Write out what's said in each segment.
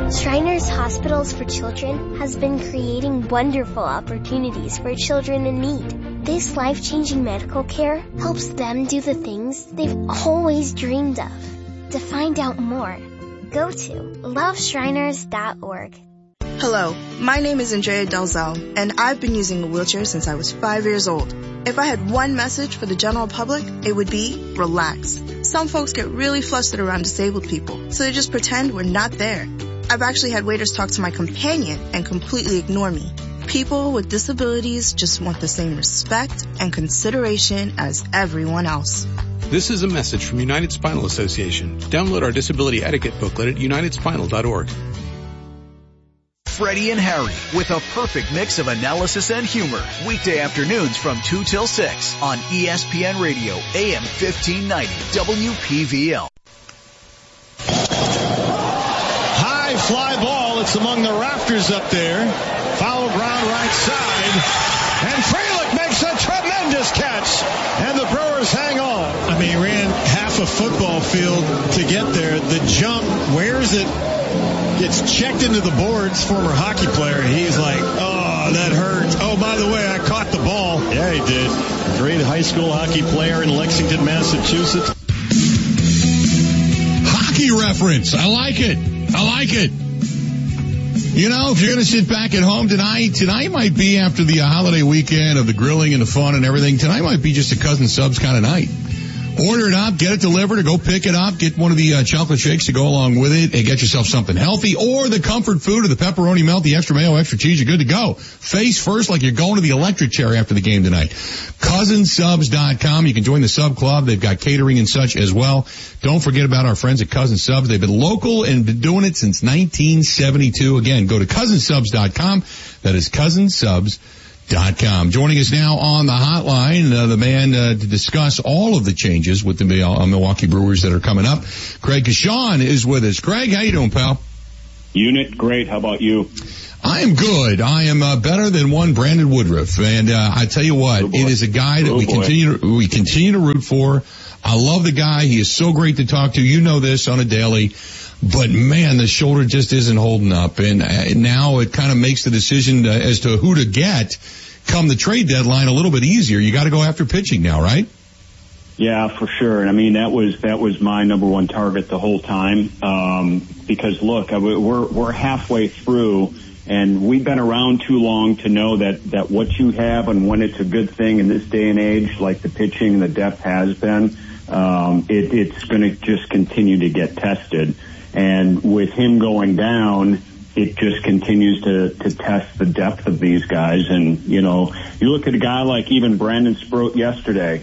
Shriners Hospitals for Children has been creating wonderful opportunities for children in need. This life-changing medical care helps them do the things they've always dreamed of. To find out more, go to loveshriners.org. Hello, my name is Andrea Delzell, and I've been using a wheelchair since I was 5 years old. If I had one message for the general public, it would be relax. Some folks get really flustered around disabled people, so they just pretend we're not there. I've actually had waiters talk to my companion and completely ignore me. People with disabilities just want the same respect and consideration as everyone else. This is a message from United Spinal Association. Download our disability etiquette booklet at unitedspinal.org. Freddie and Harry with a perfect mix of analysis and humor. Weekday afternoons from 2 till 6 on ESPN Radio, AM 1590, WPVL. High fly ball. It's among the rafters up there. Foul ground right side. And Frelick makes a tremendous catch. And the Brewers hang on. I mean, he ran half a football field to get there. The jump, wears it, gets checked into the boards. Former hockey player. He's like, oh, that hurts. Oh, by the way, I caught the ball. Yeah, he did. Great high school hockey player in Lexington, Massachusetts. Hockey reference. I like it. You know, if you're going to sit back at home tonight might be after the holiday weekend of the grilling and the fun and everything. Tonight might be just a Cousin Subs kind of night. Order it up, get it delivered, or go pick it up. Get one of the chocolate shakes to go along with it and get yourself something healthy, or the comfort food of the pepperoni melt, the extra mayo, extra cheese. You're good to go. Face first like you're going to the electric chair after the game tonight. CousinSubs.com. You can join the sub club. They've got catering and such as well. Don't forget about our friends at Cousin Subs. They've been local and been doing it since 1972. Again, go to CousinSubs.com. That is CousinSubs.com. Joining us now on the hotline, the man to discuss all of the changes with the Milwaukee Brewers that are coming up. Craig Kashawn is with us. Craig, how you doing, pal? Unit, great. How about you? I am good. I am better than one Brandon Woodruff, and I tell you what, it is a guy that we continue to root for. I love the guy. He is so great to talk to. You know this on a daily. But, man, the shoulder just isn't holding up. And now it kind of makes the decision as to who to get come the trade deadline a little bit easier. You got to go after pitching now, right? Yeah, for sure. And I mean, that was my number one target the whole time. Because, look, we're halfway through, and we've been around too long to know that what you have and when it's a good thing in this day and age, like the pitching and the depth has been, it's going to just continue to get tested. And with him going down, it just continues to test the depth of these guys. And, you know, you look at a guy like even Brandon Sproat yesterday.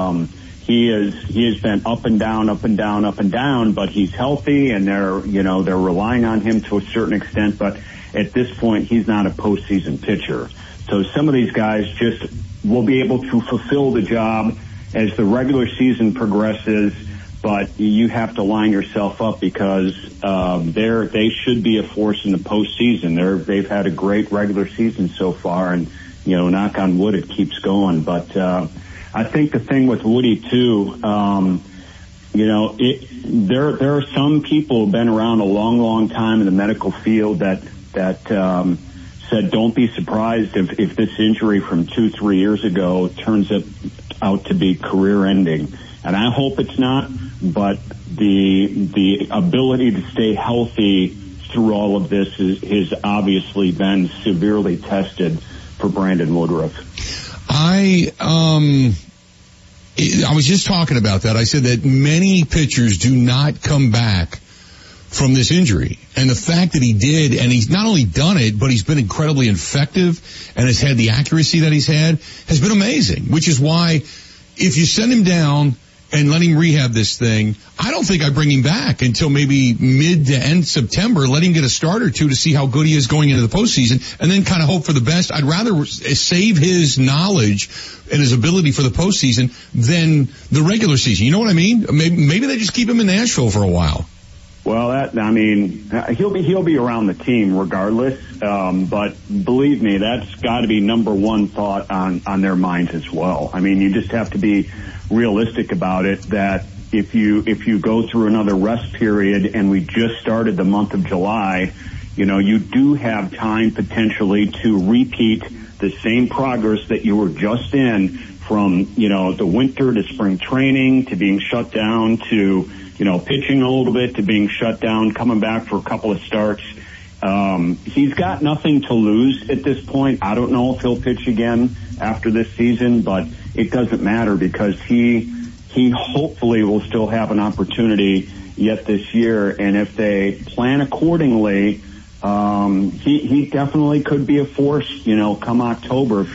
He has been up and down, but he's healthy, and they're relying on him to a certain extent. But at this point, he's not a postseason pitcher. So some of these guys just will be able to fulfill the job as the regular season progresses. But you have to line yourself up because they should be a force in the postseason. They've had a great regular season so far, and knock on wood, it keeps going. But I think the thing with Woody too, there are some people who've been around a long time in the medical field that said don't be surprised if this injury from 2-3 years ago turns out to be career-ending. And I hope it's not, but the ability to stay healthy through all of this has obviously been severely tested for Brandon Woodruff. I was just talking about that. I said that many pitchers do not come back from this injury. And the fact that he did, and he's not only done it, but he's been incredibly effective and has had the accuracy that he's had, has been amazing, which is why if you send him down and let him rehab this thing, I don't think I bring him back until maybe mid to end September. Let him get a start or two to see how good he is going into the postseason, and then kind of hope for the best. I'd rather save his knowledge and his ability for the postseason than the regular season. You know what I mean? Maybe they just keep him in Nashville for a while. Well, he'll be around the team regardless. But believe me, that's got to be number one thought on their minds as well. I mean, you just have to be realistic about it, that if you go through another rest period, and we just started the month of July, you do have time potentially to repeat the same progress that you were just in from, the winter to spring training to being shut down to, pitching a little bit to being shut down, coming back for a couple of starts. He's got nothing to lose at this point. I don't know if he'll pitch again after this season, but it doesn't matter because he hopefully will still have an opportunity yet this year. And if they plan accordingly, he definitely could be a force, come October.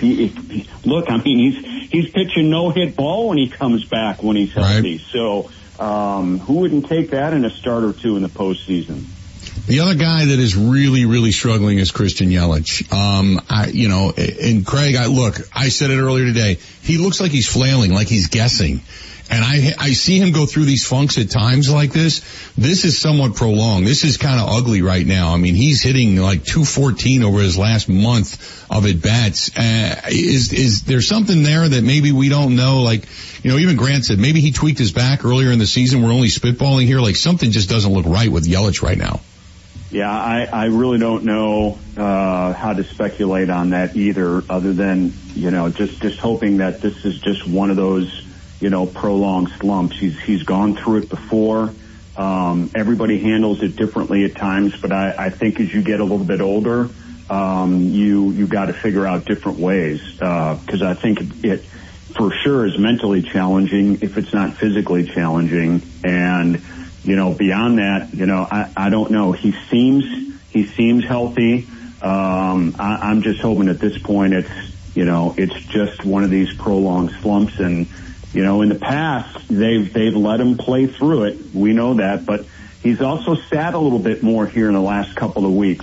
He's pitching no-hit ball when he comes back when he's healthy. Right. So, who wouldn't take that in a start or two in the postseason? The other guy that is really, really struggling is Christian Yelich. And Craig, I said it earlier today. He looks like he's flailing, like he's guessing. And I see him go through these funks at times like this. This is somewhat prolonged. This is kind of ugly right now. I mean, he's hitting like 214 over his last month of at-bats. Is there something there that maybe we don't know? Like, even Grant said maybe he tweaked his back earlier in the season. We're only spitballing here. Like, something just doesn't look right with Yelich right now. Yeah, I really don't know how to speculate on that either, other than, just hoping that this is just one of those, prolonged slumps. He's gone through it before. Everybody handles it differently at times, but I think as you get a little bit older, you got to figure out different ways, because I think it for sure is mentally challenging if it's not physically challenging. And beyond that, I don't know. He seems healthy. I'm just hoping at this point it's just one of these prolonged slumps. And, in the past, they've let him play through it. We know that, but he's also sat a little bit more here in the last couple of weeks.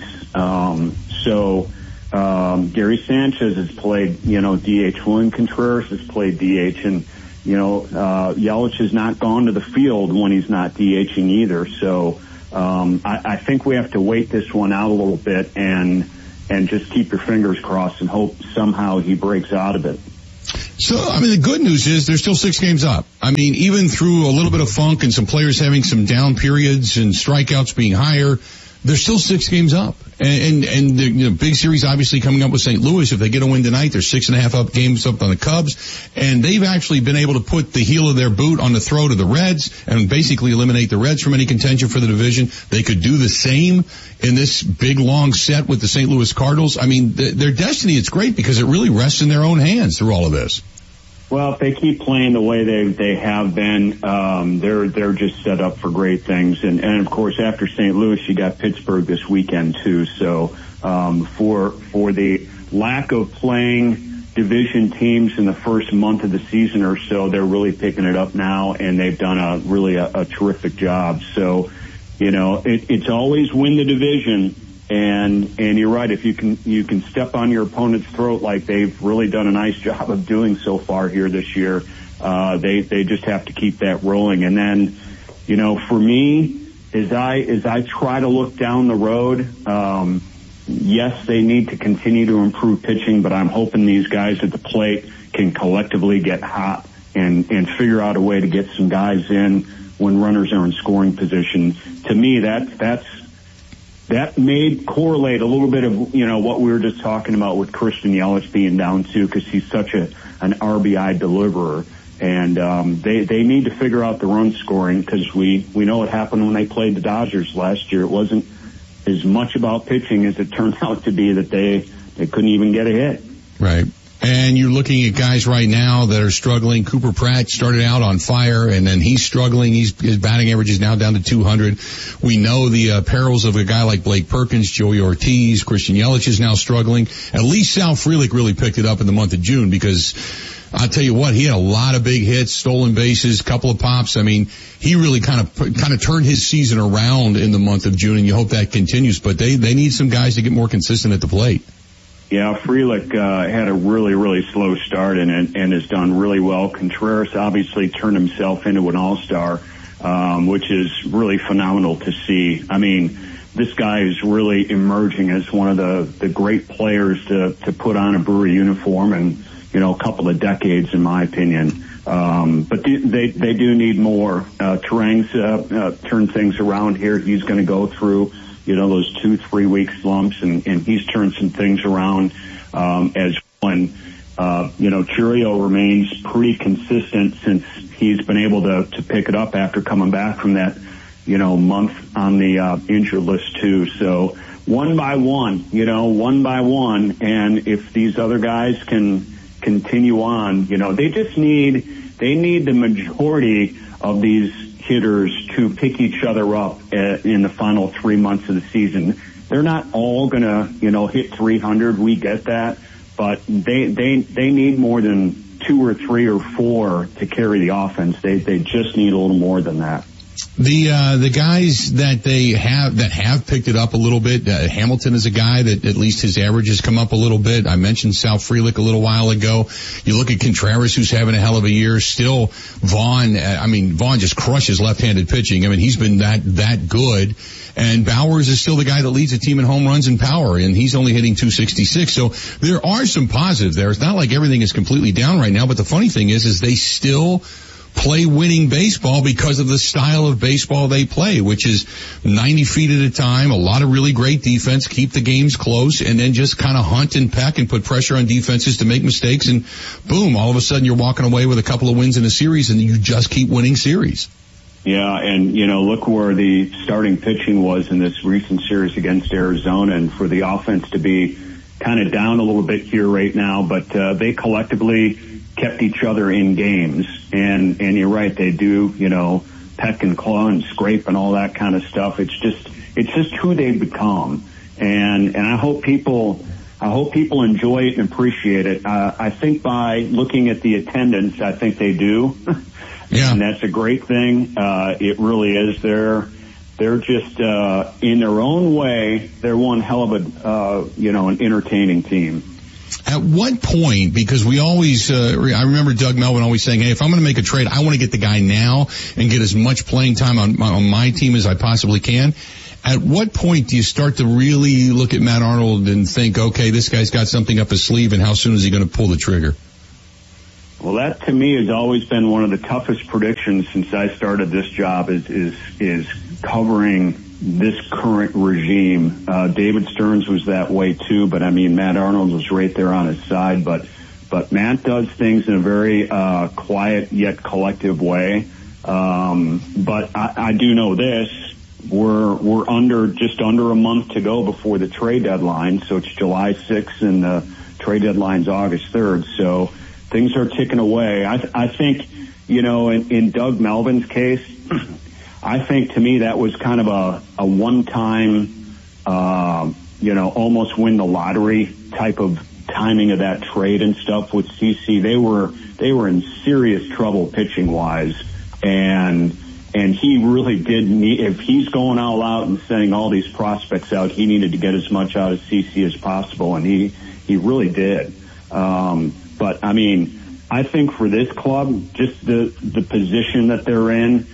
Gary Sanchez has played, DH. William Contreras has played DH, and Yelich has not gone to the field when he's not DHing either. So, I think we have to wait this one out a little bit and just keep your fingers crossed and hope somehow he breaks out of it. So, the good news is there's still 6 games up. Even through a little bit of funk and some players having some down periods and strikeouts being higher, there's still 6 games up. And the big series obviously coming up with St. Louis. If they get a win tonight, they're 6.5 games up on the Cubs. And they've actually been able to put the heel of their boot on the throat of the Reds and basically eliminate the Reds from any contention for the division. They could do the same in this big long set with the St. Louis Cardinals. Their destiny, it's great because it really rests in their own hands through all of this. Well, if they keep playing the way they have been, they're just set up for great things. And of course, after St. Louis, you got Pittsburgh this weekend too. So, for the lack of playing division teams in the first month of the season or so, they're really picking it up now, and they've done a terrific job. So, it's always win the division. And you're right. If you can step on your opponent's throat like they've really done a nice job of doing so far here this year, they just have to keep that rolling. And then, for me, as I try to look down the road, yes, they need to continue to improve pitching, but I'm hoping these guys at the plate can collectively get hot and figure out a way to get some guys in when runners are in scoring position. To me, that may correlate a little bit of, what we were just talking about with Christian Yelich being down too, because he's such an RBI deliverer. And they need to figure out the run scoring, because we know what happened when they played the Dodgers last year. It wasn't as much about pitching as it turned out to be, that they couldn't even get a hit. Right. And you're looking at guys right now that are struggling. Cooper Pratt started out on fire, and then he's struggling. His batting average is now down to 200. We know the perils of a guy like Blake Perkins, Joey Ortiz, Christian Yelich is now struggling. At least Sal Frelick really picked it up in the month of June, because I'll tell you what, he had a lot of big hits, stolen bases, couple of pops. He really kind of turned his season around in the month of June, and you hope that continues. But they need some guys to get more consistent at the plate. Yeah, Frelick had a really, really slow start and has done really well. Contreras obviously turned himself into an all-star, which is really phenomenal to see. This guy is really emerging as one of the great players to put on a Brewery uniform in, a couple of decades, in my opinion. But they do need more. Turang's turned things around here. He's going to go through those 2-3 week slumps, and he's turned some things around, as well. Chourio remains pretty consistent since he's been able to pick it up after coming back from that, month on the injured list too. So one by one, and if these other guys can continue on, they need the majority of these hitters to pick each other up in the final 3 months of the season. They're not all gonna, hit 300. We get that, but they need more than 2 or 3 or 4 to carry the offense. They just need a little more than that. The guys that have picked it up a little bit, Hamilton is a guy that at least his average has come up a little bit. I mentioned Sal Frelick a little while ago. You look at Contreras, who's having a hell of a year. Still, Vaughn just crushes left-handed pitching. I mean, he's been that good. And Bowers is still the guy that leads the team in home runs and power, and he's only hitting 266. So there are some positives there. It's not like everything is completely down right now, but the funny thing is they still play winning baseball because of the style of baseball they play, which is 90 feet at a time, a lot of really great defense, keep the games close, and then just kind of hunt and peck and put pressure on defenses to make mistakes, and boom, all of a sudden you're walking away with a couple of wins in a series, and you just keep winning series. Yeah, and, look where the starting pitching was in this recent series against Arizona, and for the offense to be kind of down a little bit here right now, but they collectively kept each other in games, and you're right, they do, peck and claw and scrape and all that kind of stuff. It's just who they've become, and I hope people enjoy it and appreciate it. I think by looking at the attendance, I think they do. Yeah. And that's a great thing. It really is. They're just, in their own way, they're one hell of an entertaining team. At what point, because we always, I remember Doug Melvin always saying, hey, if I'm going to make a trade, I want to get the guy now and get as much playing time on my team as I possibly can. At what point do you start to really look at Matt Arnold and think, okay, this guy's got something up his sleeve, and how soon is he going to pull the trigger? Well, that to me has always been one of the toughest predictions since I started this job is covering this current regime. David Stearns was that way too, but I mean, Matt Arnold was right there on his side, but Matt does things in a very, quiet yet collective way. But I do know this, we're just under a month to go before the trade deadline. So it's July 6th and the trade deadline's August 3rd. So things are ticking away. I think, in Doug Melvin's case, I think to me that was kind of a one-time, almost win the lottery type of timing of that trade and stuff with CC. They were in serious trouble pitching wise, and he really did need, if he's going all out and sending all these prospects out, he needed to get as much out of CC as possible, and he really did. But I mean, I think for this club, just the position that they're in,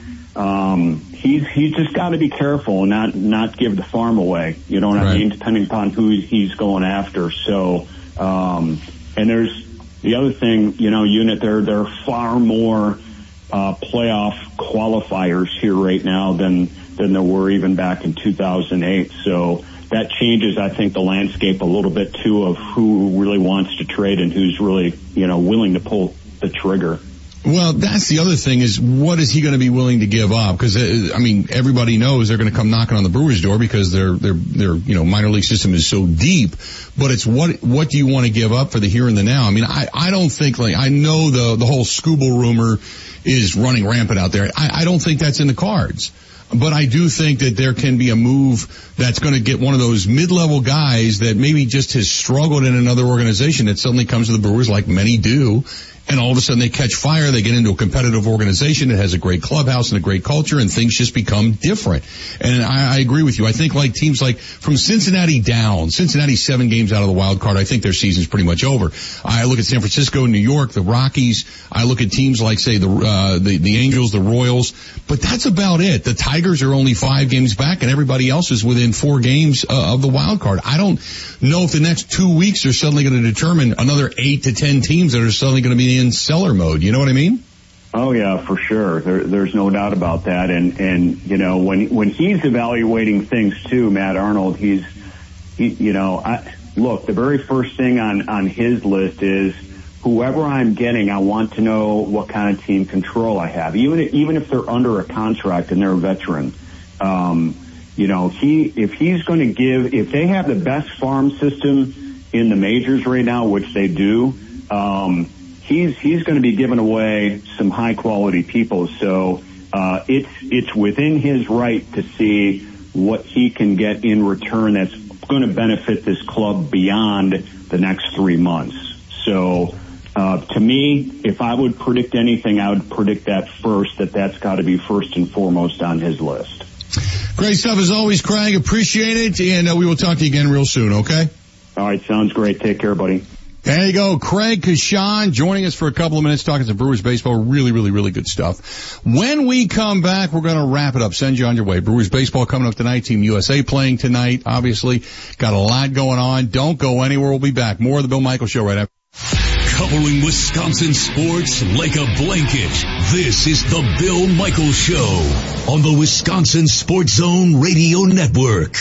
he's just got to be careful and not give the farm away. You know what I mean? Depending upon who he's going after. So, and there's the other thing, Unit, there are far more, playoff qualifiers here right now than there were even back in 2008. So that changes, I think, the landscape a little bit too of who really wants to trade and who's really, willing to pull the trigger. Well, that's the other thing is what is he going to be willing to give up? Because everybody knows they're going to come knocking on the Brewers' door because their minor league system is so deep. But it's what do you want to give up for the here and the now? I mean, I don't think I know the whole Skubal rumor is running rampant out there. I don't think that's in the cards. But I do think that there can be a move that's going to get one of those mid-level guys that maybe just has struggled in another organization that suddenly comes to the Brewers like many do. And all of a sudden they catch fire, they get into a competitive organization that has a great clubhouse and a great culture, and things just become different. And I agree with you. I think like teams like from Cincinnati down, Cincinnati 7 games out of the wild card, I think their season's pretty much over. I look at San Francisco, New York, the Rockies. I look at teams like, say, the Angels, the Royals. But that's about it. The Tigers are only 5 games back, and everybody else is within 4 games of the wild card. I don't know if the next 2 weeks are suddenly going to determine another 8 to 10 teams that are suddenly going to be in seller mode. You know what I mean? Oh yeah, for sure. There's no doubt about that. And you know, when he's evaluating things too, Matt Arnold, look, the very first thing on his list is whoever I'm getting, I want to know what kind of team control I have, even if they're under a contract and they're a veteran. You know, if they have the best farm system in the majors right now, which they do, he's going to be giving away some high quality people. So, it's within his right to see what he can get in return that's going to benefit this club beyond the next 3 months. So, to me, if I would predict anything, I would predict that first, that's got to be first and foremost on his list. Great stuff as always, Craig. Appreciate it, and we will talk to you again real soon, okay? All right, sounds great. Take care, buddy. There you go. Craig Kashan joining us for a couple of minutes talking some Brewers baseball. Really, really, really good stuff. When we come back, we're going to wrap it up. Send you on your way. Brewers baseball coming up tonight. Team USA playing tonight, obviously. Got a lot going on. Don't go anywhere. We'll be back. More of the Bill Michaels Show right after. Covering Wisconsin sports like a blanket. This is the Bill Michaels Show on the Wisconsin Sports Zone Radio Network.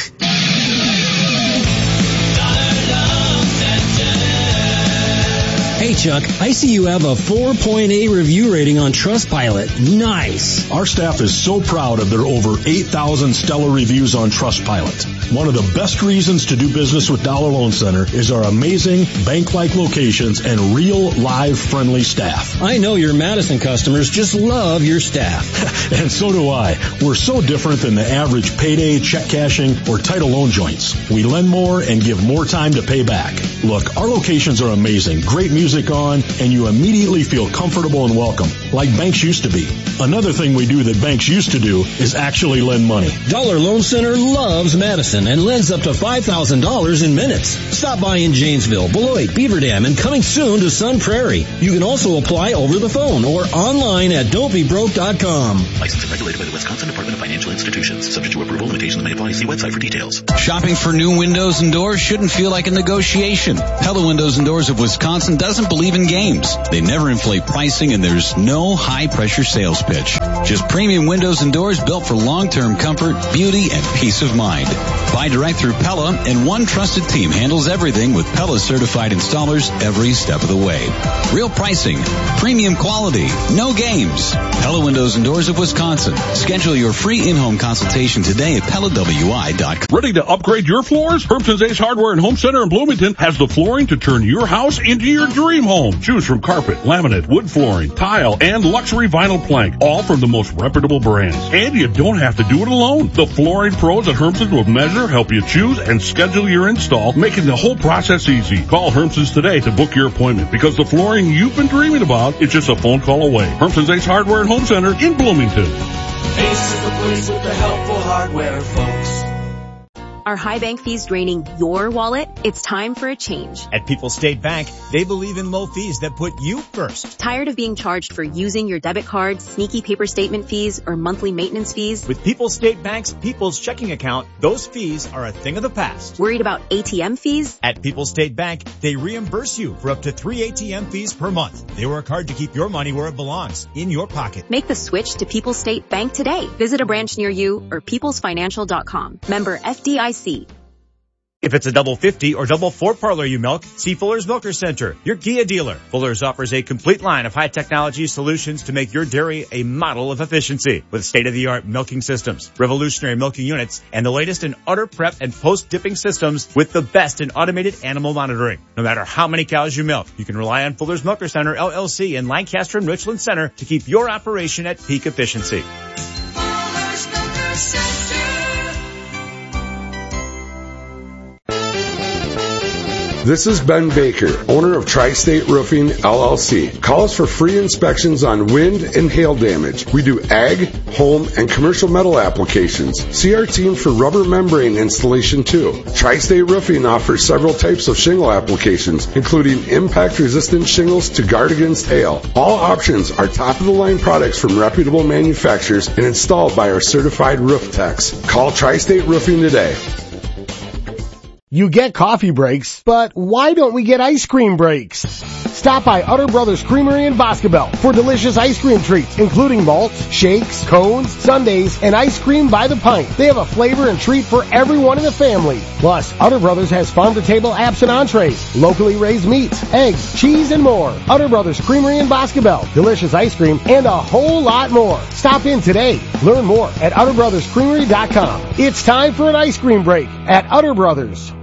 Hey Chuck, I see you have a 4.8 review rating on Trustpilot. Nice. Our staff is so proud of their over 8,000 stellar reviews on Trustpilot. One of the best reasons to do business with Dollar Loan Center is our amazing bank-like locations and real, live, friendly staff. I know your Madison customers just love your staff. And so do I. We're so different than the average payday, check cashing, or title loan joints. We lend more and give more time to pay back. Look, our locations are amazing. Great music on, and you immediately feel comfortable and welcome, like banks used to be. Another thing we do that banks used to do is actually lend money. Dollar Loan Center loves Madison and lends up to $5,000 in minutes. Stop by in Janesville, Beloit, Beaver Dam, and coming soon to Sun Prairie. You can also apply over the phone or online at don'tbebroke.com. Licensed and regulated by the Wisconsin Department of Financial Institutions. Subject to approval, limitations may apply. See website for details. Shopping for new windows and doors shouldn't feel like a negotiation. Pella Windows and Doors of Wisconsin doesn't believe in games. They never inflate pricing, and there's no high-pressure sales pitch. Just premium windows and doors built for long-term comfort, beauty, and peace of mind. Buy direct through Pella, and one trusted team handles everything with Pella certified installers every step of the way. Real pricing, premium quality, no games. Pella Windows and Doors of Wisconsin. Schedule your free in-home consultation today at PellaWI.com. Ready to upgrade your floors? Hermson's Ace Hardware and Home Center in Bloomington has the flooring to turn your house into your dream home. Choose from carpet, laminate, wood flooring, tile, and luxury vinyl plank, all from the most reputable brands. And you don't have to do it alone. The flooring pros at Hermson's will measure, help you choose, and schedule your install, making the whole process easy. Call Hermson's today to book your appointment, because the flooring you've been dreaming about is just a phone call away. Hermson's Ace Hardware and Home Center in Bloomington. Ace is the place with the helpful hardware, folks. Are high bank fees draining your wallet? It's time for a change. At People's State Bank, they believe in low fees that put you first. Tired of being charged for using your debit card, sneaky paper statement fees, or monthly maintenance fees? With People's State Bank's People's Checking Account, those fees are a thing of the past. Worried about ATM fees? At People's State Bank, they reimburse you for up to 3 ATM fees per month. They work hard to keep your money where it belongs, in your pocket. Make the switch to People's State Bank today. Visit a branch near you or peoplesfinancial.com. Member FDIC. If it's a double 50 or double 4 parlor you milk, see Fuller's Milker Center, your Kia dealer. Fuller's offers a complete line of high technology solutions to make your dairy a model of efficiency, with state-of-the-art milking systems, revolutionary milking units, and the latest in udder prep and post-dipping systems with the best in automated animal monitoring. No matter how many cows you milk, you can rely on Fuller's Milker Center, LLC in Lancaster and Richland Center to keep your operation at peak efficiency. Fuller's Milker Center. This is Ben Baker, owner of Tri-State Roofing, LLC. Call us for free inspections on wind and hail damage. We do ag, home, and commercial metal applications. See our team for rubber membrane installation too. Tri-State Roofing offers several types of shingle applications, including impact-resistant shingles to guard against hail. All options are top-of-the-line products from reputable manufacturers and installed by our certified roof techs. Call Tri-State Roofing today. You get coffee breaks, but why don't we get ice cream breaks? Stop by Utter Brothers Creamery in Boscobel for delicious ice cream treats, including malts, shakes, cones, sundaes, and ice cream by the pint. They have a flavor and treat for everyone in the family. Plus, Utter Brothers has farm-to-table apps and entrees, locally raised meats, eggs, cheese, and more. Utter Brothers Creamery in Boscobel. Delicious ice cream and a whole lot more. Stop in today. Learn more at UtterBrothersCreamery.com. It's time for an ice cream break at Utter Brothers.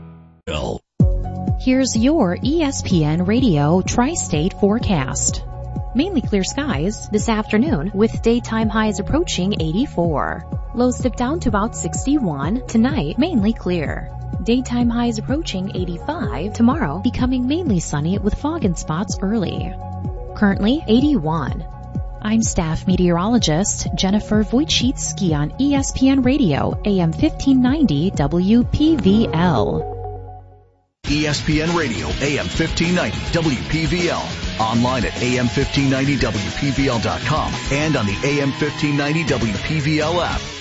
Here's your ESPN Radio Tri-State forecast. Mainly clear skies this afternoon with daytime highs approaching 84. Lows dip down to about 61. Tonight, mainly clear. Daytime highs approaching 85. Tomorrow, becoming mainly sunny with fog in spots early. Currently, 81. I'm staff meteorologist Jennifer Wojcicki on ESPN Radio, AM 1590 WPVL. ESPN Radio, AM 1590 WPVL. Online at AM1590WPVL.com and on the AM 1590 WPVL app.